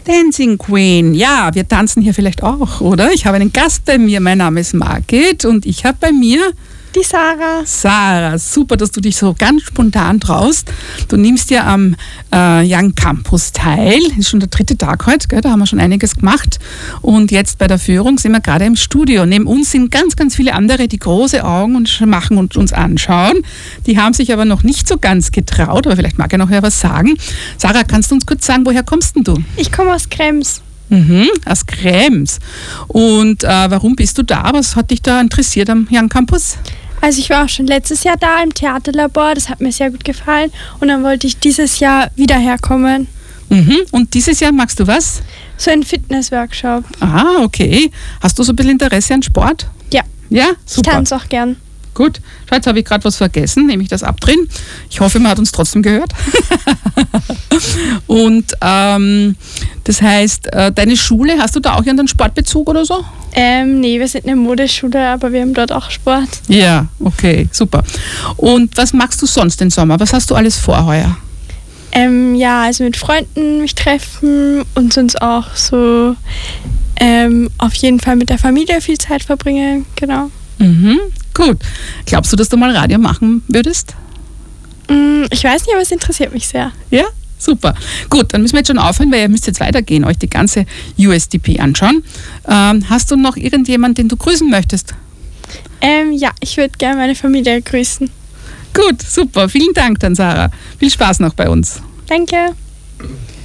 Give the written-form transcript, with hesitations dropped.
Dancing Queen. Ja, wir tanzen hier vielleicht auch, oder? Ich habe einen Gast bei mir. Mein Name ist Margit und ich habe bei mir die Sarah. Sarah, super, dass du dich so ganz spontan traust. Du nimmst ja am Young Campus teil. Das ist schon der 3. Tag heute, gell? Da haben wir schon einiges gemacht. Und jetzt bei der Führung sind wir gerade im Studio. Neben uns sind ganz, ganz viele andere, die große Augen und machen und uns anschauen. Die haben sich aber noch nicht so ganz getraut, aber vielleicht mag ja noch wer was sagen. Sarah, kannst du uns kurz sagen, woher kommst denn du? Ich komme aus Krems. Aus Krems. Und warum bist du da? Was hat dich da interessiert am Young Campus? Also ich war auch schon letztes Jahr da im Theaterlabor, das hat mir sehr gut gefallen und dann wollte ich dieses Jahr wieder herkommen. Und dieses Jahr magst du was? So ein Fitnessworkshop. Ah, okay. Hast du so ein bisschen Interesse an Sport? Ja. Ja, super. Ich tanze auch gern. Gut, schau, jetzt habe ich gerade was vergessen, nämlich das Abdrehen. Ich hoffe, man hat uns trotzdem gehört. Und das heißt, deine Schule, hast du da auch irgendeinen Sportbezug oder so? Nee, wir sind eine Modeschule, aber wir haben dort auch Sport. Ja, okay, super. Und was machst du sonst den Sommer? Was hast du alles vor heuer? Ja, also mit Freunden mich treffen und sonst auch so auf jeden Fall mit der Familie viel Zeit verbringen, genau. Gut. Glaubst du, dass du mal Radio machen würdest? Ich weiß nicht, aber es interessiert mich sehr. Ja? Super. Gut, dann müssen wir jetzt schon aufhören, weil ihr müsst jetzt weitergehen, euch die ganze USDP anschauen. Hast du noch irgendjemanden, den du grüßen möchtest? Ja, ich würde gerne meine Familie grüßen. Gut, super. Vielen Dank dann, Sarah. Viel Spaß noch bei uns. Danke.